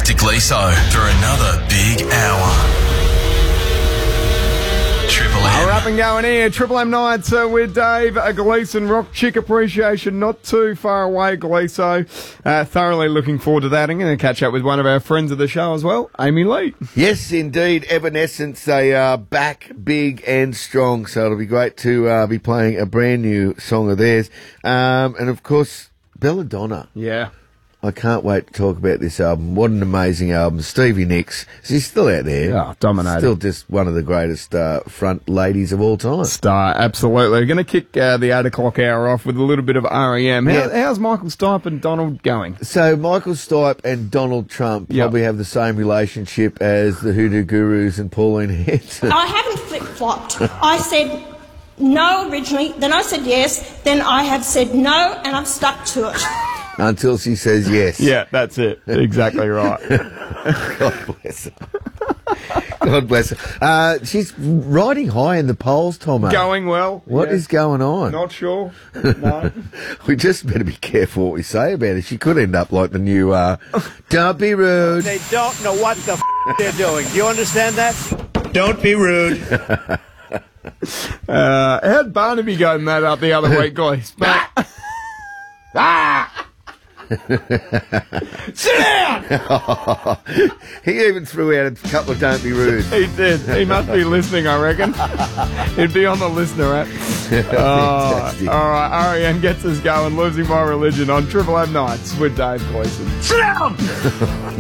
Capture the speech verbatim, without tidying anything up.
to Gleeso for another big hour. Triple M. We're up and going here. Triple M Nights uh, with Dave uh, Gleeson. Rock Chick Appreciation not too far away, Gleeso. Uh, thoroughly looking forward to that. I'm going to catch up with one of our friends of the show as well, Amy Lee. Yes, indeed. Evanescence, they are back big and strong, so it'll be great to uh, be playing a brand new song of theirs. Um, and, of course, Belladonna. Yeah. I can't wait to talk about this album. What an amazing album. Stevie Nicks, she's still out there. Yeah, dominating. Still just one of the greatest uh, front ladies of all time. Star, absolutely. Going to kick uh, the eight o'clock hour off with a little bit of R E M. How, Yeah. How's Michael Stipe and Donald going? So Michael Stipe and Donald Trump Yep. probably have the same relationship as the Hoodoo Gurus and Pauline Hanson. I haven't flip-flopped. I said no originally, then I said yes, then I have said no, and I've stuck to it. Until she says yes. Yeah, that's it. Exactly right. God bless her. God bless her. Uh, she's riding high in the polls, Tomo. Going well. What yeah. is going on? Not sure. No. We just better be careful what we say about her. She could end up like the new, uh, don't be rude. They don't know what the f- they're doing. Do you understand that? Don't be rude. Uh, how'd Barnaby go that up the other week, guys? But, Ah! sit down! He even threw out a couple of don't be rude. He did. He must be listening, I reckon. He'd be on the listener app. Oh, Fantastic. all right, R E M gets us going. Losing My Religion on Triple M Nights with Dave Gleeson. Sit down!